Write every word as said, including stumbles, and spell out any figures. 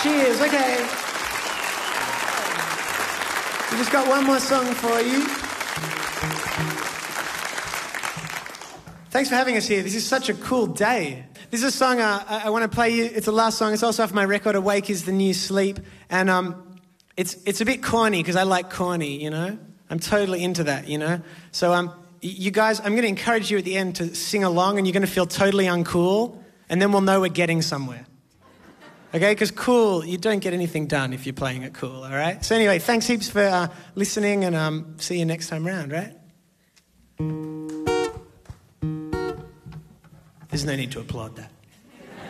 Cheers, okay. We just got one more song for you. Thanks for having us here. This is such a cool day. This is a song uh, I, I want to play you. It's the last song. It's also off my record, Awake is the New Sleep. And um, it's it's a bit corny because I like corny, you know? I'm totally into that, you know? So um, you guys, I'm going to encourage you at the end to sing along, and you're going to feel totally uncool, and then we'll know we're getting somewhere. Okay? Because cool, you don't get anything done if you're playing it cool, all right? So anyway, thanks heaps for uh, listening, and um, see you next time round, right? There's no need to applaud that.